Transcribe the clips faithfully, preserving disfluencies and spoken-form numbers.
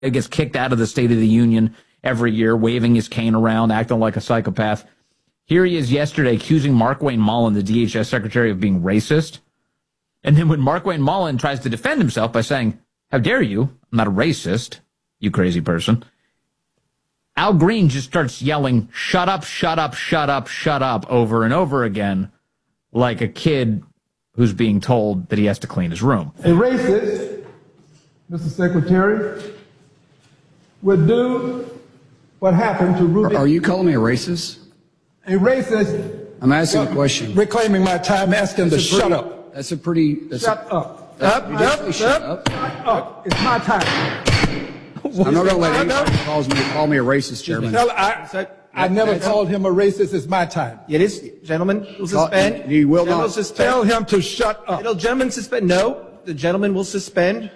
gets kicked out of the State of the Union every year, waving his cane around, acting like a psychopath. Here he is yesterday accusing Markwayne Mullin, the D H S secretary, of being racist. And then when Markwayne Mullin tries to defend himself by saying, how dare you? I'm not a racist, you crazy person. Al Green just starts yelling, shut up, shut up, shut up, shut up, over and over again, like a kid who's being told that he has to clean his room. A racist, Mister Secretary, would do what happened to Ruby. Are you calling me a racist? A racist. I'm asking a question. Reclaiming my time, asking him to pretty, shut up. That's a pretty... That's shut a, up. That's Up, up, shut up, up. up. It's my time. I'm not going to let anybody calls me, call me a racist, Chairman. Tell, I, I never called him a racist. It's my time. It is, gentlemen, will suspend. You will Gentlemen not. will suspend. Tell him to shut up. It'll, gentlemen, suspend. No, the gentleman will suspend.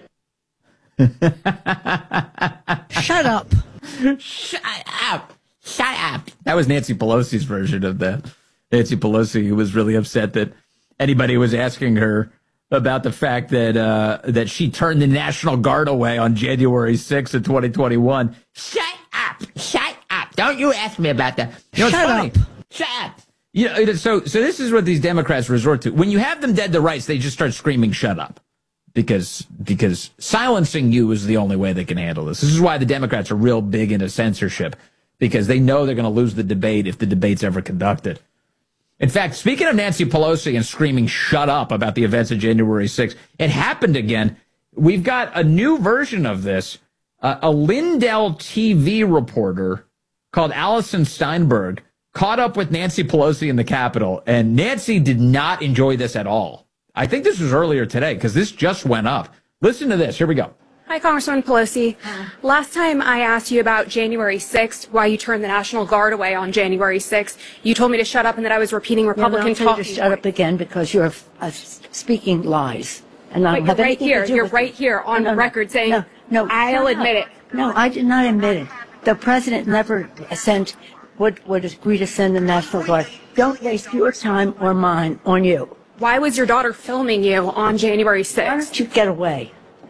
Shut up. Shut up. Shut up. That was Nancy Pelosi's version of that. Nancy Pelosi, who was really upset that anybody was asking her about the fact that uh, that she turned the National Guard away on January sixth of twenty twenty-one. Shut up. Shut up. Don't you ask me about that. You know, Shut funny. up. Shut up. You know, so, so this is what these Democrats resort to. When you have them dead to rights, they just start screaming, shut up. Because because silencing you is the only way they can handle this. This is why the Democrats are real big into censorship, because they know they're going to lose the debate if the debate's ever conducted. In fact, speaking of Nancy Pelosi and screaming shut up about the events of January sixth, it happened again. We've got a new version of this. Uh, a Lindell T V reporter called Allison Steinberg caught up with Nancy Pelosi in the Capitol, and Nancy did not enjoy this at all. I think this was earlier today, because this just went up. Listen to this. Here we go. Hi, Congresswoman Pelosi. Last time I asked you about January sixth, why you turned the National Guard away on January sixth, you told me to shut up and that I was repeating Republican yeah, talk. to shut up again because you're uh, speaking lies. And I don't have you're right anything here. to do You're with right it. here on no, no, record saying, no, no, I'll shut admit up. it. No, I did not admit it. The president never sent, would, would agree to send the National Guard. Don't waste your time or mine on you. Why was your daughter filming you on January sixth? Why don't you get away?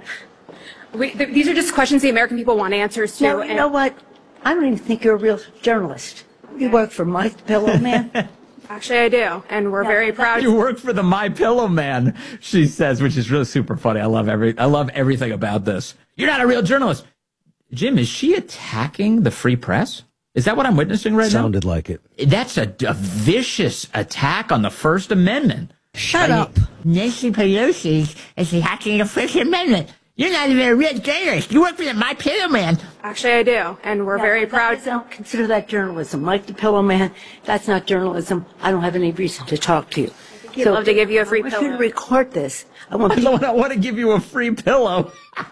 We, th these are just questions the American people want answers to. No, you know what? I don't even think you're a real journalist. You work for Mike the Pillow Man. Actually, I do, and we're Yeah, very proud. You work for the My Pillow Man, she says, which is really super funny. I love every, I love everything about this. You're not a real journalist. Jim, is she attacking the free press? Is that what I'm witnessing right Sounded now? like it. That's a, a vicious attack on the First Amendment. Shut up. Nancy Pelosi is hacking the First Amendment. You're not even a real journalist. You work for the My Pillow Man. Actually, I do, and we're Yeah, very but proud. I don't consider that journalism. Mike the Pillow Man, that's not journalism. I don't have any reason to talk to you. He'd love to give you a free I want you pillow. to record this. I want I people don't want to give you a free pillow.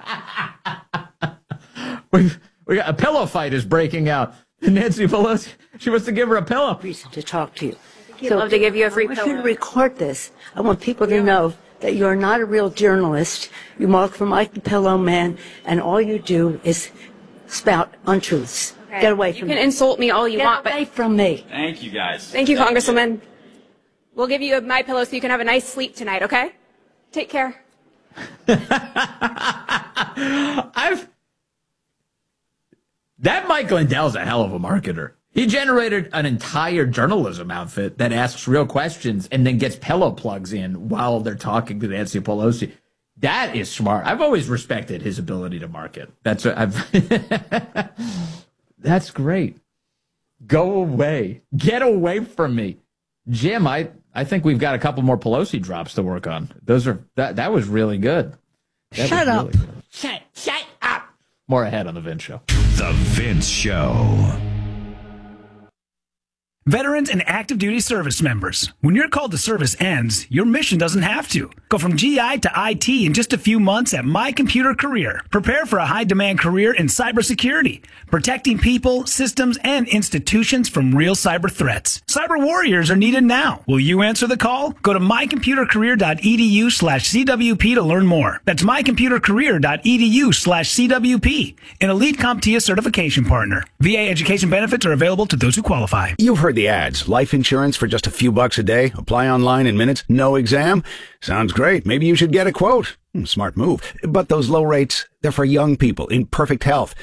We've, we got a pillow fight is breaking out. Nancy Pelosi, she wants to give her a pillow. reason to talk to you. He'd love to give you a free I want you pillow. to record this. I want people to know that you're not a real journalist. You mark for Mike the Pillow Man, and all you do is spout untruths. Okay. Get away You from can me. insult me all you Get want, away but from me. Thank you, guys. thank you, Congresswoman. We'll give you a My Pillow so you can have a nice sleep tonight, okay? Take care. I've that Mike Lindell's a hell of a marketer. He generated an entire journalism outfit that asks real questions and then gets pillow plugs in while they're talking to Nancy Pelosi. That is smart. I've always respected his ability to market. That's what I've That's great. Go away. Get away from me. Jim, I, I think we've got a couple more Pelosi drops to work on. Those are that that was really good. That Shut was up. really good. Shut shut up. More ahead on the Vince Show. The Vince Show. Veterans and active duty service members, when your call to service ends, your mission doesn't have to. Go from G I to I T in just a few months at My Computer Career. Prepare for a high-demand career in cybersecurity, protecting people, systems, and institutions from real cyber threats. Cyber warriors are needed now. Will you answer the call? Go to mycomputercareer.edu slash CWP to learn more. That's mycomputercareer.edu slash CWP, an elite CompTIA certification partner. V A education benefits are available to those who qualify. You've heard the ads. Life insurance for just a few bucks a day. Apply online in minutes. No exam. Sounds great. Maybe you should get a quote. Hmm, smart move. But those low rates, they're for young people in perfect health.